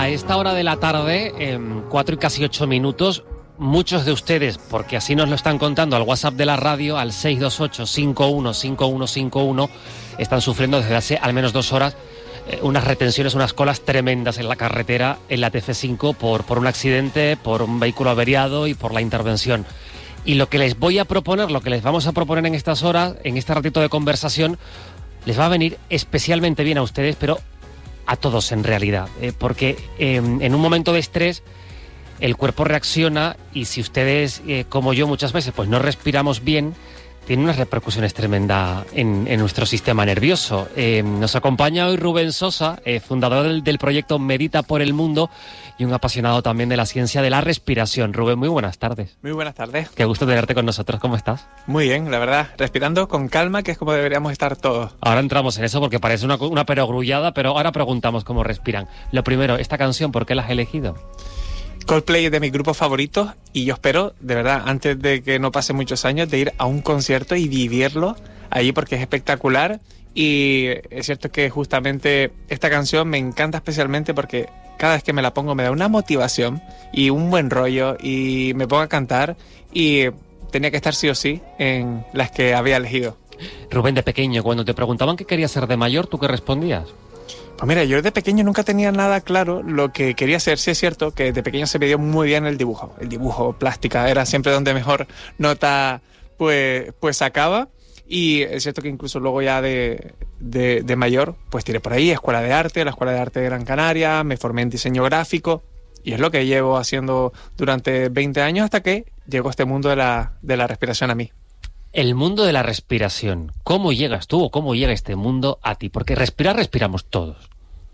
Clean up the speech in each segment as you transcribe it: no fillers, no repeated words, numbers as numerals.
A esta hora de la tarde, 4 y casi 8 minutos, muchos de ustedes, porque así nos lo están contando al WhatsApp de la radio, al 628-515151, están sufriendo desde hace al menos 2 horas unas retenciones, unas colas tremendas en la carretera, en la TF5, por un accidente, por un vehículo averiado y por la intervención. Y lo que les voy a proponer, lo que les vamos a proponer en estas horas, en este ratito de conversación, les va a venir especialmente bien a ustedes, pero a todos en realidad, porque en un momento de estrés el cuerpo reacciona y si ustedes, como yo muchas veces, pues no respiramos bien, tiene unas repercusiones tremendas en nuestro sistema nervioso. Nos acompaña hoy Rubén Sosa, fundador del proyecto Medita por el Mundo y un apasionado también de la ciencia de la respiración. Rubén, muy buenas tardes. Muy buenas tardes. Qué gusto tenerte con nosotros. ¿Cómo estás? Muy bien, la verdad. Respirando con calma, que es como deberíamos estar todos. Ahora entramos en eso porque parece una perogrullada, pero ahora preguntamos cómo respiran. Lo primero, esta canción, ¿por qué la has elegido? Coldplay es de mis grupos favoritos y yo espero, de verdad, antes de que no pase muchos años, de ir a un concierto y vivirlo allí porque es espectacular. Y es cierto que justamente esta canción me encanta especialmente porque cada vez que me la pongo me da una motivación y un buen rollo y me pongo a cantar y tenía que estar sí o sí en las que había elegido. Rubén, de pequeño, cuando te preguntaban qué querías ser de mayor, ¿tú qué respondías? Pues mira, yo de pequeño nunca tenía nada claro lo que quería hacer. Sí es cierto que de pequeño se me dio muy bien el dibujo. El dibujo, plástica, era siempre donde mejor nota pues sacaba. Y es cierto que incluso luego ya de mayor, pues tiré por ahí, Escuela de Arte, la Escuela de Arte de Gran Canaria, me formé en diseño gráfico. Y es lo que llevo haciendo durante 20 años hasta que llegó este mundo de la respiración a mí. El mundo de la respiración. ¿Cómo llegas tú o cómo llega este mundo a ti? Porque respiramos todos.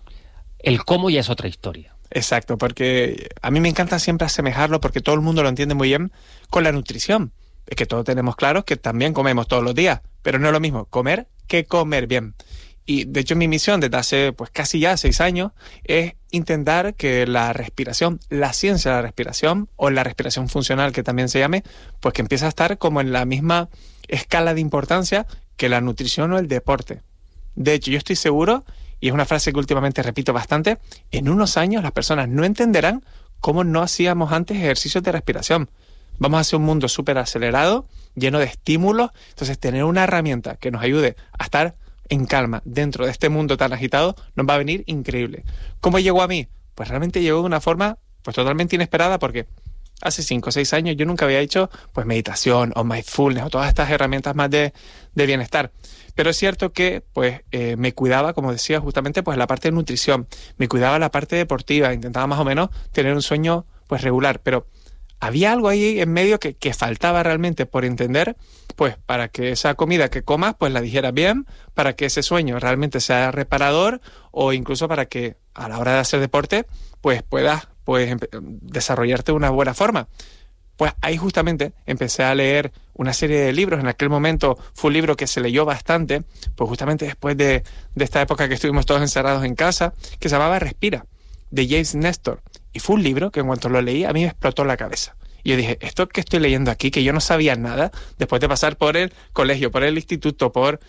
El cómo ya es otra historia. Exacto, porque a mí me encanta siempre asemejarlo, porque todo el mundo lo entiende muy bien, con la nutrición. Es que todos tenemos claro que también comemos todos los días, pero no es lo mismo comer que comer bien. Y de hecho mi misión desde hace pues casi ya 6 años es intentar que la respiración, la ciencia de la respiración o la respiración funcional que también se llame, pues que empiece a estar como en la misma escala de importancia que la nutrición o el deporte. De hecho yo estoy seguro, y es una frase que últimamente repito bastante, en unos años las personas no entenderán cómo no hacíamos antes ejercicios de respiración. Vamos hacia un mundo súper acelerado, lleno de estímulos, entonces tener una herramienta que nos ayude a estar en calma dentro de este mundo tan agitado nos va a venir increíble. ¿Cómo llegó a mí? Pues realmente llegó de una forma pues totalmente inesperada porque hace 5 o 6 años yo nunca había hecho pues meditación o mindfulness o todas estas herramientas más de bienestar. Pero es cierto que pues me cuidaba, como decía, justamente pues la parte de nutrición, me cuidaba la parte deportiva, intentaba más o menos tener un sueño pues regular, pero había algo ahí en medio que faltaba realmente por entender, pues para que esa comida que comas pues la digieras bien, para que ese sueño realmente sea reparador o incluso para que a la hora de hacer deporte pues puedas pues desarrollarte de una buena forma. Pues ahí justamente empecé a leer una serie de libros. En aquel momento fue un libro que se leyó bastante, pues justamente después de esta época que estuvimos todos encerrados en casa, que se llamaba Respira, de James Nestor. Y fue un libro que en cuanto lo leí a mí me explotó la cabeza. Y yo dije, esto que estoy leyendo aquí, que yo no sabía nada, después de pasar por el colegio, por el instituto, por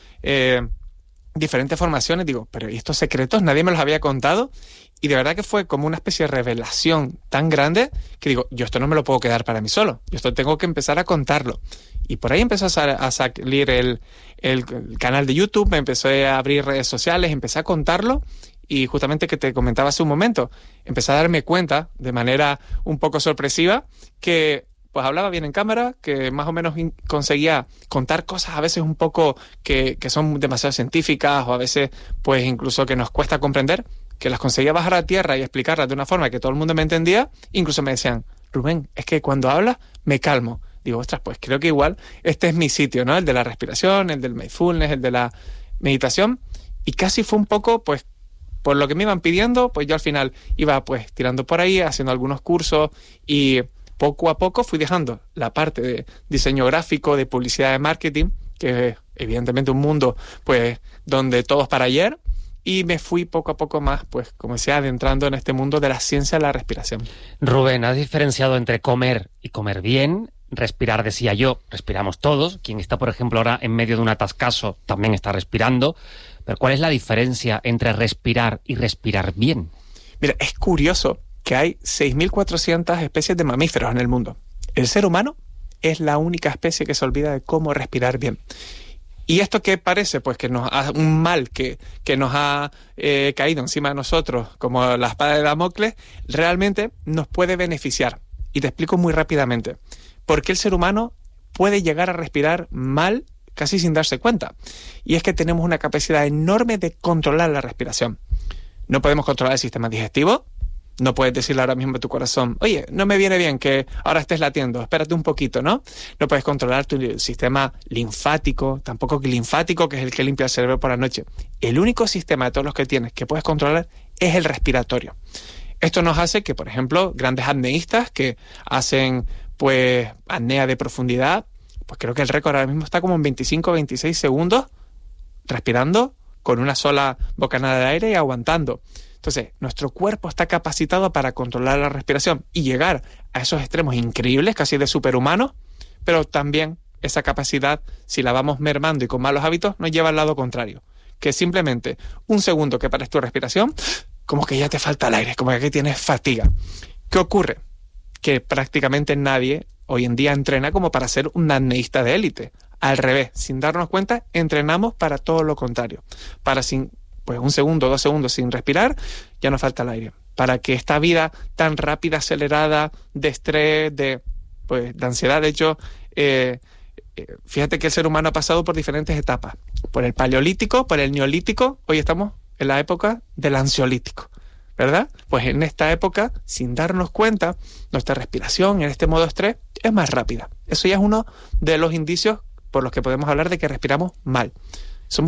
diferentes formaciones, digo, pero ¿y estos secretos? Nadie me los había contado. Y de verdad que fue como una especie de revelación tan grande que digo, yo esto no me lo puedo quedar para mí solo. Yo esto tengo que empezar a contarlo. Y por ahí empezó a salir el canal de YouTube, me empecé a abrir redes sociales, empecé a contarlo. Y justamente que te comentaba hace un momento, empecé a darme cuenta de manera un poco sorpresiva que pues hablaba bien en cámara, que más o menos conseguía contar cosas a veces un poco que son demasiado científicas o a veces pues incluso que nos cuesta comprender, que las conseguía bajar a tierra y explicarlas de una forma que todo el mundo me entendía. Incluso me decían, Rubén, es que cuando hablas me calmo. Digo, ostras, pues creo que igual este es mi sitio, ¿no? El de la respiración, el del mindfulness, el de la meditación. Y casi fue un poco pues por lo que me iban pidiendo, pues yo al final iba pues tirando por ahí, haciendo algunos cursos y poco a poco fui dejando la parte de diseño gráfico, de publicidad, de marketing, que es evidentemente un mundo pues donde todo es para ayer, y me fui poco a poco más, pues como decía, adentrando en este mundo de la ciencia de la respiración. Rubén, has diferenciado entre comer y comer bien. Respirar, decía yo, respiramos todos. Quien está, por ejemplo, ahora en medio de un atascazo también está respirando. Pero ¿cuál es la diferencia entre respirar y respirar bien? Mira, es curioso que hay 6.400 especies de mamíferos en el mundo. El ser humano es la única especie que se olvida de cómo respirar bien. ¿Y esto qué parece? Pues que un mal que nos ha caído encima de nosotros, como la espada de Damocles, realmente nos puede beneficiar. Y te explico muy rápidamente. ¿Por qué el ser humano puede llegar a respirar mal casi sin darse cuenta? Y es que tenemos una capacidad enorme de controlar la respiración. No podemos controlar el sistema digestivo. No puedes decirle ahora mismo a tu corazón, oye, no me viene bien que ahora estés latiendo, espérate un poquito, ¿no? No puedes controlar tu sistema linfático, tampoco el linfático, que es el que limpia el cerebro por la noche. El único sistema de todos los que tienes que puedes controlar es el respiratorio. Esto nos hace que, por ejemplo, grandes apneístas que hacen, pues, apnea de profundidad, pues creo que el récord ahora mismo está como en 25 o 26 segundos respirando con una sola bocanada de aire y aguantando. Entonces, nuestro cuerpo está capacitado para controlar la respiración y llegar a esos extremos increíbles, casi de superhumanos, pero también esa capacidad, si la vamos mermando y con malos hábitos, nos lleva al lado contrario, que simplemente un segundo que pares tu respiración, como que ya te falta el aire, como que aquí tienes fatiga. ¿Qué ocurre? Que prácticamente nadie hoy en día entrena como para ser un apneísta de élite. Al revés, sin darnos cuenta, entrenamos para todo lo contrario, para pues un segundo, 2 segundos sin respirar, ya nos falta el aire. Para que esta vida tan rápida, acelerada, de estrés, de ansiedad, de hecho, fíjate que el ser humano ha pasado por diferentes etapas. Por el paleolítico, por el neolítico, hoy estamos en la época del ansiolítico, ¿verdad? Pues en esta época, sin darnos cuenta, nuestra respiración en este modo estrés es más rápida. Eso ya es uno de los indicios por los que podemos hablar de que respiramos mal.